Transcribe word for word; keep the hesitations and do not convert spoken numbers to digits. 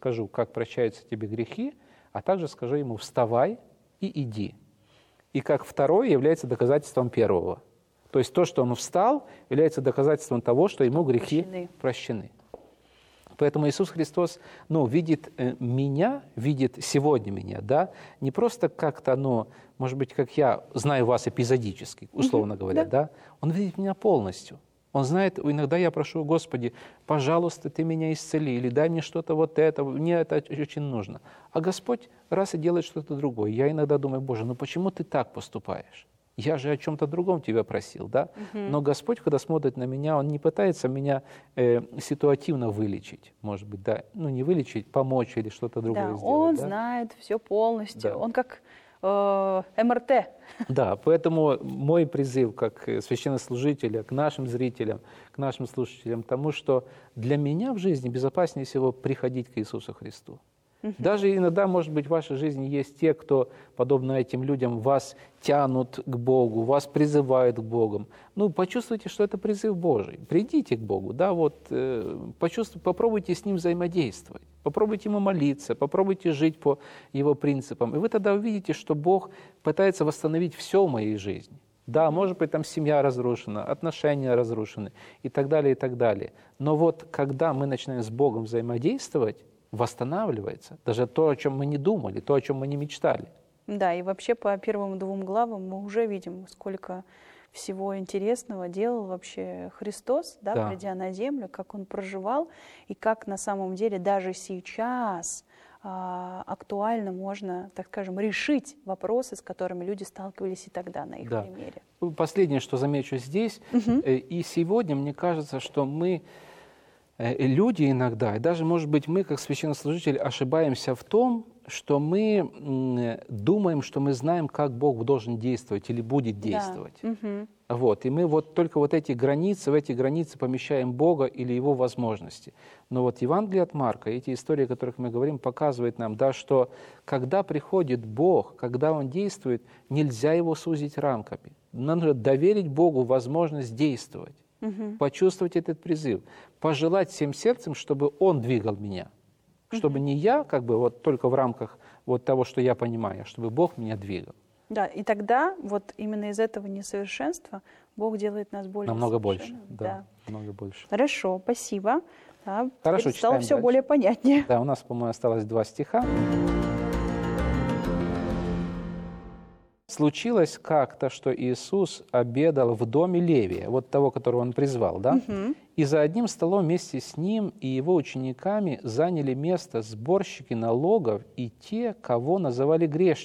скажу, как прощаются тебе грехи, а также скажу ему «вставай и иди». И как второе является доказательством первого. То есть то, что он встал, является доказательством того, что ему грехи прощены. прощены. Поэтому Иисус Христос, ну, видит э, меня, видит сегодня меня, да, не просто как-то, ну, может быть, как я знаю вас эпизодически, условно mm-hmm, говоря, да. да, Он видит меня полностью. Он знает, иногда я прошу: Господи, пожалуйста, Ты меня исцели, или дай мне что-то вот это, мне это очень нужно. А Господь раз и делает что-то другое. Я иногда думаю: Боже, ну почему Ты так поступаешь? Я же о чем-то другом Тебя просил, да? Угу. Но Господь, когда смотрит на меня, Он не пытается меня э, ситуативно вылечить, может быть, да, ну не вылечить, помочь или что-то другое да, сделать. Он да? знает все полностью, да. Он как э, эм эр тэ. Да, поэтому мой призыв как священнослужителя к нашим зрителям, к нашим слушателям, тому, что для меня в жизни безопаснее всего приходить к Иисусу Христу. Даже иногда, может быть, в вашей жизни есть те, кто, подобно этим людям, вас тянут к Богу, вас призывают к Богу. Ну, почувствуйте, что это призыв Божий. Придите к Богу, да, вот, э, почувствуйте, попробуйте с Ним взаимодействовать, попробуйте Ему молиться, попробуйте жить по Его принципам. И вы тогда увидите, что Бог пытается восстановить все в моей жизни. Да, может быть, там семья разрушена, отношения разрушены и так далее, и так далее. Но вот когда мы начинаем с Богом взаимодействовать, восстанавливается даже то, о чем мы не думали, то, о чем мы не мечтали. Да, и вообще по первым двум главам мы уже видим, сколько всего интересного делал вообще Христос, да, да. придя на землю, как Он проживал, и как на самом деле даже сейчас а, актуально можно, так скажем, решить вопросы, с которыми люди сталкивались и тогда на их да. примере. Последнее, что замечу здесь, угу. и сегодня мне кажется, что мы люди иногда, и даже, может быть, мы, как священнослужители, ошибаемся в том, что мы думаем, что мы знаем, как Бог должен действовать или будет действовать. Да. Угу. Вот. И мы вот только вот эти границы, в эти границы помещаем Бога или Его возможности. Но вот Евангелие от Марка, эти истории, о которых мы говорим, показывают нам, да, что когда приходит Бог, когда Он действует, нельзя Его сузить рамками. Надо доверить Богу возможность действовать. Угу. Почувствовать этот призыв, пожелать всем сердцем, чтобы Он двигал меня, чтобы угу. не я, как бы вот только в рамках вот того, что я понимаю, а чтобы Бог меня двигал. Да, и тогда вот именно из этого несовершенства Бог делает нас более намного больше, да, да, намного больше. Хорошо, спасибо. Да, Хорошо, стало все дальше. более понятнее. Да, у нас, по-моему, осталось два стиха. Случилось как-то, что Иисус обедал в доме Левия, вот того, которого Он призвал, да? Угу. И за одним столом вместе с Ним и Его учениками заняли место сборщики налогов и те, кого называли грешниками.